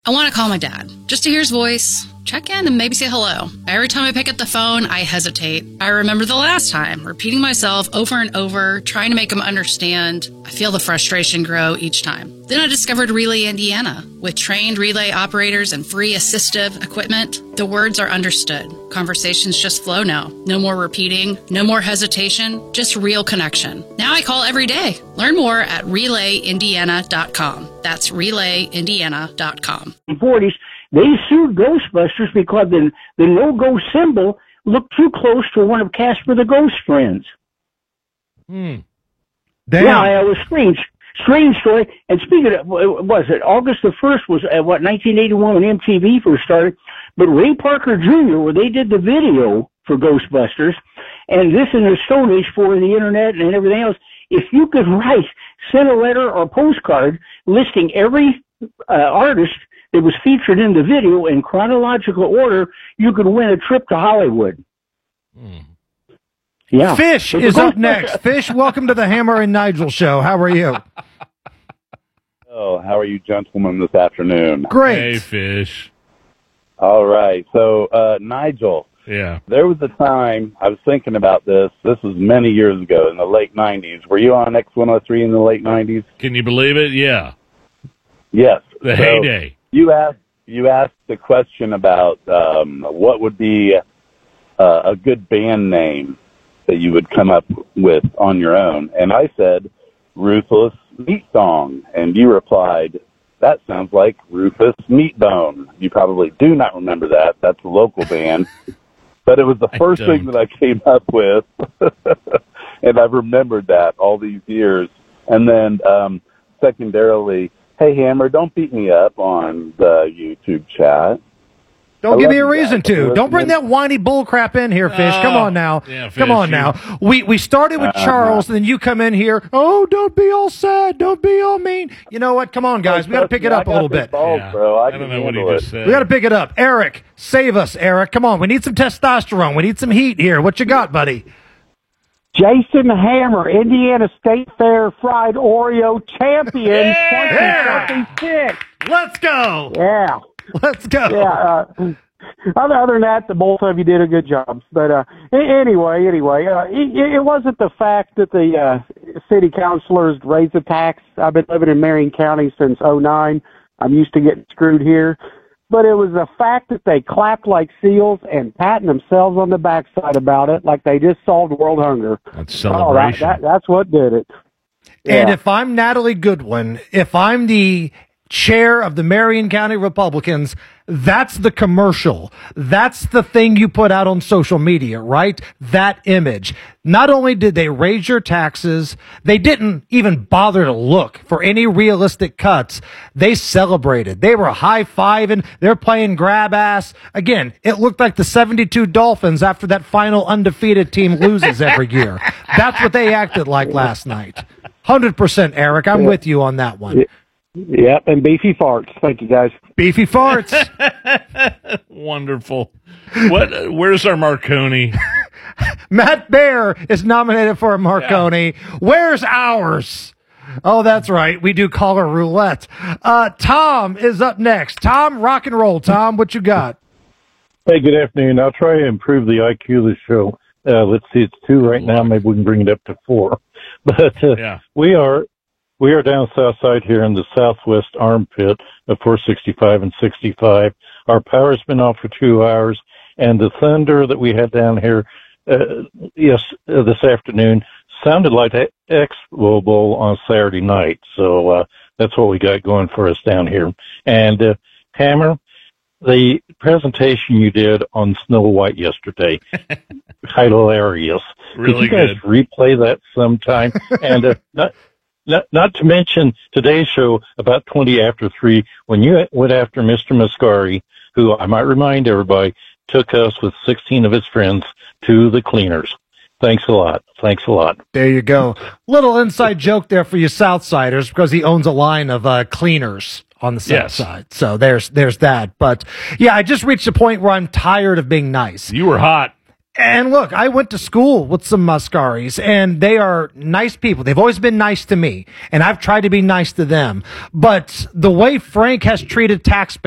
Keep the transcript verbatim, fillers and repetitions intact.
I want to call my dad, just to hear his voice, check in, and maybe say hello. Every time I pick up the phone, I hesitate. I remember the last time, repeating myself over and over, trying to make him understand. I feel the frustration grow each time. Then I discovered Relay Indiana. With trained relay operators and free assistive equipment, the words are understood. Conversations just flow now. No more repeating, no more hesitation, just real connection. Now I call every day. Learn more at relay indiana dot com. That's relay indiana dot com. forties, they sued Ghostbusters because the, the no-go symbol looked too close to one of Casper the Ghost friends. Hmm. Damn. Yeah, it was strange. Strange story. And speaking of, was it August the first was, uh, what, nineteen eighty-one when M T V first started. But Ray Parker Junior, where they did the video for Ghostbusters, and this in the Stone Age for the internet and everything else, if you could write, send a letter or postcard listing every uh, artist that was featured in the video in chronological order, you could win a trip to Hollywood. Hmm. Yeah. Fish is up next. Fish, welcome to the Hammer and Nigel show. How are you? Oh, how are you gentlemen this afternoon? Great. Hey, Fish. All right. So, uh, Nigel. Yeah. There was a time, I was thinking about this, this was many years ago in the late nineties. Were you on X one oh three in the late nineties? Can you believe it? Yeah. Yes. The So heyday. You asked, you asked the question about um, what would be uh, a good band name that you would come up with on your own. And I said, Ruthless Meat Song. And you replied, that sounds like Rufus Meatbone. You probably do not remember that. That's a local band. But it was the first thing that I came up with. And I've remembered that all these years. And then um, secondarily, hey, Hammer, don't beat me up on the YouTube chat. Don't I give love me a you reason guys. to. Don't bring that whiny bull crap in here, Fish. Come on now. Yeah, Fish, Come on you- now. We we started with Uh-huh. Charles, and then you come in here. Oh, don't be all sad. Don't be all mean. You know what? Come on, guys. We got to pick it up a little bit. Balls, Yeah. bro. I, I can don't know what he handle just it. said. We got to pick it up. Eric, save us, Eric. Come on. We need some testosterone. We need some heat here. What you got, buddy? Jason Hammer, Indiana State Fair Fried Oreo Champion, twenty twenty-six. Let's go. Yeah, Let's go. yeah. Uh, other, other than that, the both of you did a good job. But uh, a- anyway, anyway, uh, it, it wasn't the fact that the uh, city councilors raised the tax. I've been living in Marion County since oh nine. I'm used to getting screwed here. But it was the fact that they clapped like seals and patting themselves on the backside about it like they just solved world hunger. That's Oh, that, celebration. that, that's what did it. And Yeah. if I'm Natalie Goodwin, if I'm the chair of the Marion County Republicans, that's the commercial. That's the thing you put out on social media, right? That image. Not only did they raise your taxes, they didn't even bother to look for any realistic cuts. They celebrated. They were high-fiving. They're playing grab ass. Again, it looked like the seventy-two Dolphins after that final undefeated team loses every year. That's what they acted like last night. one hundred percent, Eric. I'm with you on that one. Yep, and beefy farts. Thank you, guys. Beefy farts. Wonderful. What? Where's our Marconi? Matt Baer is nominated for a Marconi. Where's ours? Oh, that's right. We do caller roulette. Uh, Tom is up next. Tom, rock and roll. Tom, what you got? Hey, good afternoon. I'll try to improve the I Q of the show. Uh, let's see, it's two right now. Maybe we can bring it up to four. But uh, Yeah. we are we are down south side here in the southwest armpit of four sixty-five and sixty-five. Our power's been off for two hours, and the thunder that we had down here, uh, yes, uh, this afternoon sounded like Expo Bowl on Saturday night. So uh, that's what we got going for us down here. And uh, Hammer, the presentation you did on Snow White yesterday, hilarious. Really Could you guys good. replay that sometime? and uh, not, not not to mention today's show about twenty after three, when you went after Mister Mascari, who I might remind everybody took us with sixteen of his friends to the cleaners. Thanks a lot. Thanks a lot. There you go. Little inside joke there for you Southsiders, because he owns a line of uh, cleaners on the south Yes. side. So there's there's that. But yeah, I just reached a point where I'm tired of being nice. You were hot. And look, I went to school with some Muscaris, and they are nice people. They've always been nice to me, and I've tried to be nice to them. But the way Frank has treated taxpayers,